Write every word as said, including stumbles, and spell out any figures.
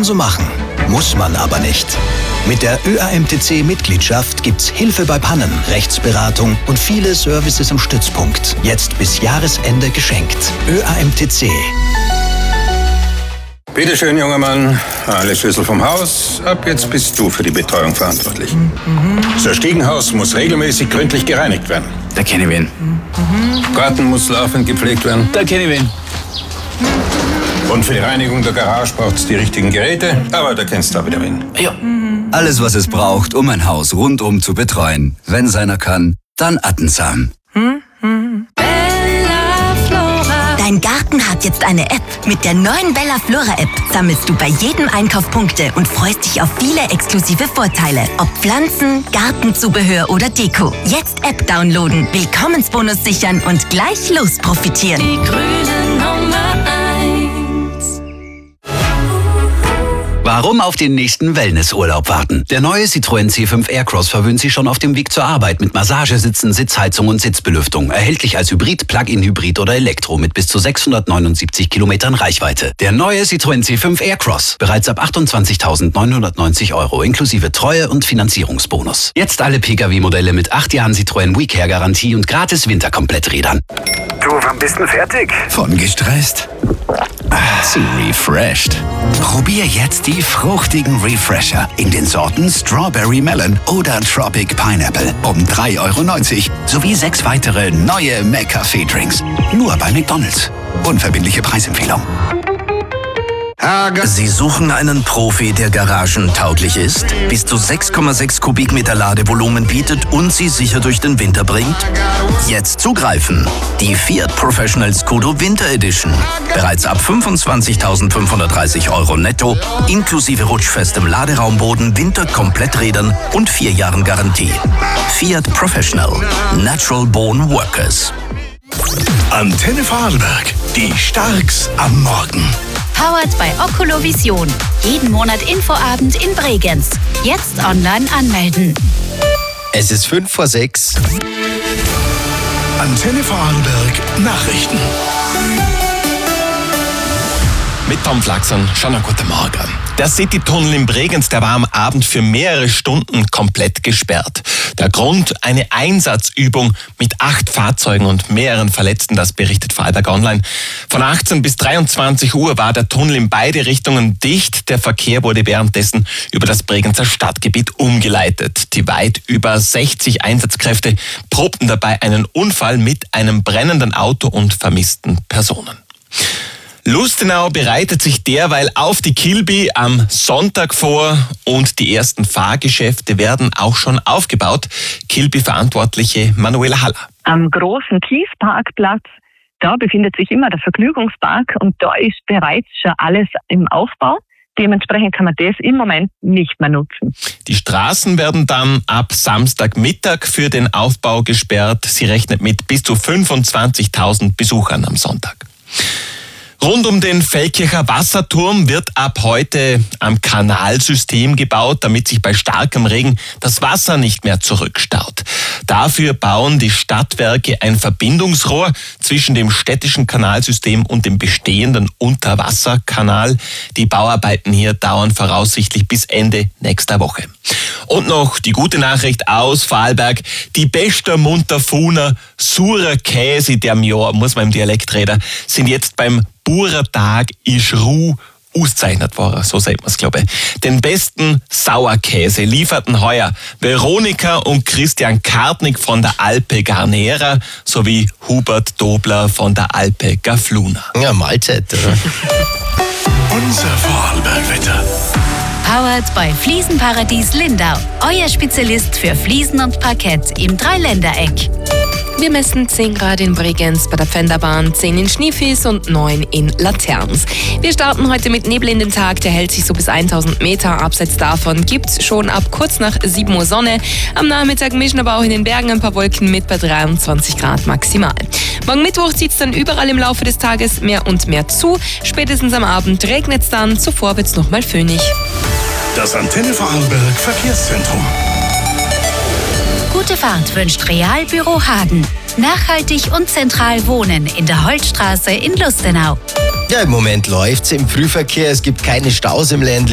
man so machen. Muss man aber nicht. Mit der Ö A M T C-Mitgliedschaft gibt's Hilfe bei Pannen, Rechtsberatung und viele Services im Stützpunkt. Jetzt bis Jahresende geschenkt. Ö A M T C. Bitte schön, junger Mann. Alle Schlüssel vom Haus. Ab jetzt bist du für die Betreuung verantwortlich. Mhm. Das Stiegenhaus muss regelmäßig gründlich gereinigt werden. Da kenne ich wen. Mhm. Garten muss laufend gepflegt werden. Da kenne ich wen. Und für die Reinigung der Garage braucht's die richtigen Geräte. Aber da kennst du auch wieder wen. Ja. Alles, was es braucht, um ein Haus rundum zu betreuen. Wenn einer kann, dann Attensam. Dein Garten hat jetzt eine App. Mit der neuen Bella Flora App sammelst du bei jedem Einkauf Punkte und freust dich auf viele exklusive Vorteile. Ob Pflanzen, Gartenzubehör oder Deko. Jetzt App downloaden, Willkommensbonus sichern und gleich los profitieren. Die grüne Nummer eins. Warum auf den nächsten Wellnessurlaub warten? Der neue Citroën C fünf Aircross verwöhnt Sie schon auf dem Weg zur Arbeit mit Massagesitzen, Sitzheizung und Sitzbelüftung. Erhältlich als Hybrid, Plug-in-Hybrid oder Elektro mit bis zu sechshundertneunundsiebzig Kilometern Reichweite. Der neue Citroën C fünf Aircross. Bereits ab achtundzwanzigtausendneunhundertneunzig Euro inklusive Treue- und Finanzierungsbonus. Jetzt alle Pkw-Modelle mit acht Jahren Citroën WeCare-Garantie und gratis Winterkompletträdern. Du, wann bist du fertig? Von gestresst zu refreshed. Probier jetzt die fruchtigen Refresher in den Sorten Strawberry Melon oder Tropic Pineapple um drei Euro neunzig sowie sechs weitere neue McCafé-Drinks. Nur bei McDonald's. Unverbindliche Preisempfehlung. Sie suchen einen Profi, der garagentauglich ist, bis zu sechs Komma sechs Kubikmeter Ladevolumen bietet und Sie sicher durch den Winter bringt? Jetzt zugreifen! Die Fiat Professional Scudo Winter Edition. Bereits ab fünfundzwanzigtausendfünfhundertdreißig Euro netto, inklusive rutschfestem Laderaumboden, Winterkompletträdern und vier Jahren Garantie. Fiat Professional. Natural Born Workers. Antenne Vorarlberg. Die Starks am Morgen. Powered bei Oculovision. Jeden Monat Infoabend in Bregenz. Jetzt online anmelden. Es ist fünf vor sechs. Antenne Vorarlberg Nachrichten. Mit Tom Flaxon, schon einen guten Morgen. Der Citytunnel in Bregenz, der war am Abend für mehrere Stunden komplett gesperrt. Der Grund, eine Einsatzübung mit acht Fahrzeugen und mehreren Verletzten, das berichtet Vorarlberg Online. Von achtzehn bis dreiundzwanzig Uhr war der Tunnel in beide Richtungen dicht. Der Verkehr wurde währenddessen über das Bregenzer Stadtgebiet umgeleitet. Die weit über sechzig Einsatzkräfte probten dabei einen Unfall mit einem brennenden Auto und vermissten Personen. Lustenau bereitet sich derweil auf die Kilby am Sonntag vor und die ersten Fahrgeschäfte werden auch schon aufgebaut. Kilby-Verantwortliche Manuela Haller. Am großen Kiesparkplatz, da befindet sich immer der Vergnügungspark und da ist bereits schon alles im Aufbau. Dementsprechend kann man das im Moment nicht mehr nutzen. Die Straßen werden dann ab Samstagmittag für den Aufbau gesperrt. Sie rechnet mit bis zu fünfundzwanzigtausend Besuchern am Sonntag. Rund um den Feldkircher Wasserturm wird ab heute am Kanalsystem gebaut, damit sich bei starkem Regen das Wasser nicht mehr zurückstaut. Dafür bauen die Stadtwerke ein Verbindungsrohr zwischen dem städtischen Kanalsystem und dem bestehenden Unterwasserkanal. Die Bauarbeiten hier dauern voraussichtlich bis Ende nächster Woche. Und noch die gute Nachricht aus Vorarlberg. Die bester Munterfuner Surer Käse der Jahr, muss man im Dialekt reden, sind jetzt beim Burertag ist Ruh ausgezeichnet worden, so sagt man es, glaube ich. Den besten Sauerkäse lieferten heuer Veronika und Christian Kartnick von der Alpe Garnera sowie Hubert Dobler von der Alpe Gafluna. Ja, Mahlzeit, oder? Unser Vorarlberg-Wetter. Powered bei Fliesenparadies Lindau. Euer Spezialist für Fliesen und Parkett im Dreiländereck. Wir messen zehn Grad in Bregenz, bei der Pfänderbahn zehn in Schneefies und neun in Laterns. Wir starten heute mit Nebel in den Tag, der hält sich so bis tausend Meter. Abseits davon gibt's schon ab kurz nach sieben Uhr Sonne. Am Nachmittag mischen aber auch in den Bergen ein paar Wolken mit bei dreiundzwanzig Grad maximal. Morgen Mittwoch zieht's dann überall im Laufe des Tages mehr und mehr zu. Spätestens am Abend regnet's dann, zuvor wird's nochmal föhnig. Das Antenne Vorarlberg Verkehrszentrum. Gute Fahrt wünscht Realbüro Hagen. Nachhaltig und zentral wohnen in der Holtstraße in Lustenau. Ja, im Moment läuft's im Frühverkehr. Es gibt keine Staus im Ländle.